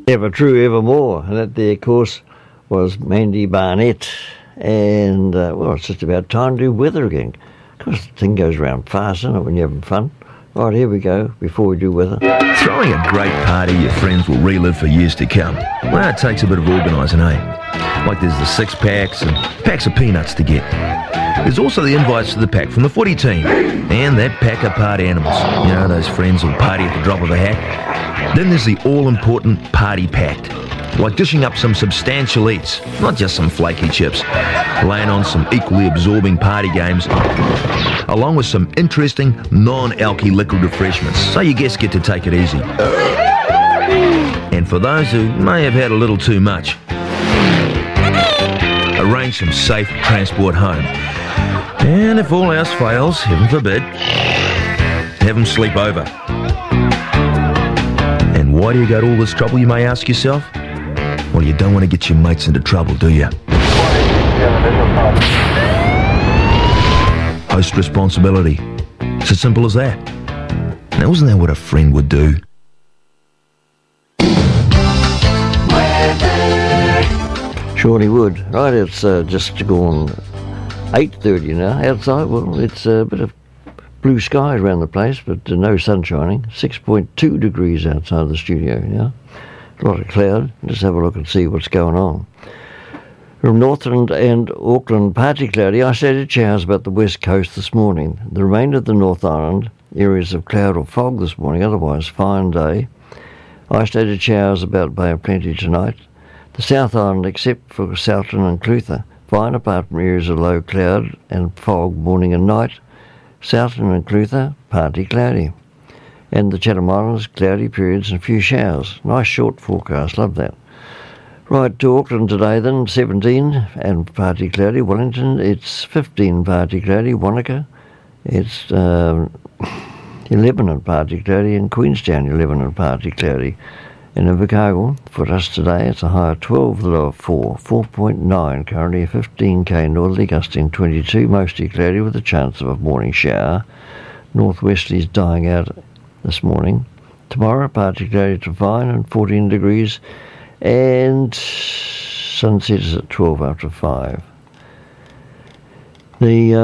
Ever True Evermore, and that there, of course, was Mandy Barnett. And, it's just about time to do weather again. Of course, the thing goes around fast, isn't it, when you're having fun? Right, here we go, before we do weather. Throwing a great party your friends will relive for years to come. Well, it takes a bit of organising, Like there's the 6-packs and packs of peanuts to get. There's also the invites to the pack from the footy team and that pack of party animals. You know, those friends who'll party at the drop of a hat. Then there's the all-important party pact. Like dishing up some substantial eats, not just some flaky chips. Laying on some equally absorbing party games, along with some interesting non-alky liquid refreshments, so your guests get to take it easy. And for those who may have had a little too much, arrange some safe transport home. And if all else fails, heaven forbid, have them sleep over. And why do you go to all this trouble, you may ask yourself? Well, you don't want to get your mates into trouble, do you? Host responsibility. It's as simple as that. Now, isn't that what a friend would do? Surely would. Right, it's just gone 8:30 now. Outside, well, it's a bit of blue skies around the place, but no sun shining. 6.2 degrees outside the studio, yeah. A lot of cloud. Just have a look and see what's going on. From Northland and Auckland, partly cloudy. Isolated showers about the west coast this morning. The remainder of the North Island, areas of cloud or fog this morning, otherwise fine day. Isolated showers about Bay of Plenty tonight. The South Island, except for Southland and Clutha, fine apart from areas of low cloud and fog morning and night. Southland and Clutha, partly cloudy. And the Chatham Islands, cloudy periods and a few showers. Nice short forecast, love that. Right, to Auckland today then, 17 and partly cloudy. Wellington, it's 15 partly cloudy. Wanaka, it's 11 and partly cloudy. And Queenstown, 11 and partly cloudy. And in Invercargill, for us today, it's a high of 12, the low of 4. 4.9, currently a 15k northerly, gusting 22, mostly cloudy with a chance of a morning shower. Northwesterlies dying out this morning. Tomorrow, partly cloudy to fine and 14 degrees. And sunset is at 12 after 5. The